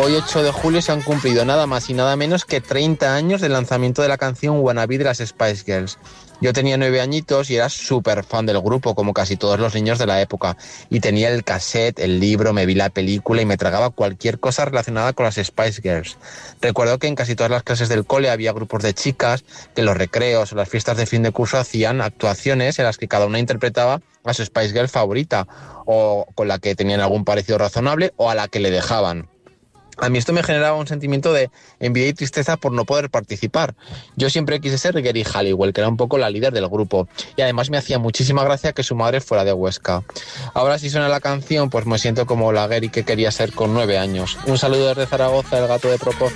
Hoy 8 de julio se han cumplido nada más y nada menos que 30 años del lanzamiento de la canción Wannabe de las Spice Girls. Yo tenía 9 añitos y era súper fan del grupo, como casi todos los niños de la época. Y tenía el cassette, el libro, me vi la película y me tragaba cualquier cosa relacionada con las Spice Girls. Recuerdo que en casi todas las clases del cole había grupos de chicas que en los recreos o las fiestas de fin de curso hacían actuaciones en las que cada una interpretaba a su Spice Girl favorita, o con la que tenían algún parecido razonable o a la que le dejaban. A mí esto me generaba un sentimiento de envidia y tristeza por no poder participar. Yo siempre quise ser Geri Halliwell, que era un poco la líder del grupo, y además me hacía muchísima gracia que su madre fuera de Huesca. Ahora si suena la canción, pues me siento como la Geri que quería ser con 9 años. Un saludo desde Zaragoza, el gato de Propo.